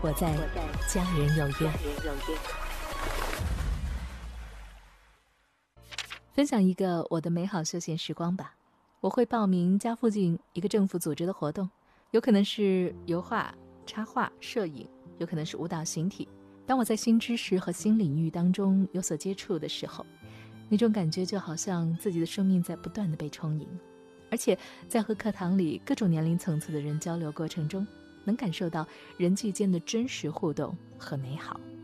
我在家人有约。分享一个我的美好休闲时光吧。我会报名家附近一个政府组织的活动，有可能是油画、插画、摄影，有可能是舞蹈形体。当我在新知识和新领域当中有所接触的时候，那种感觉就好像自己的生命在不断地被充盈，而且在和课堂里各种年龄层次的人交流过程中，能感受到人际间的真实互动和美好。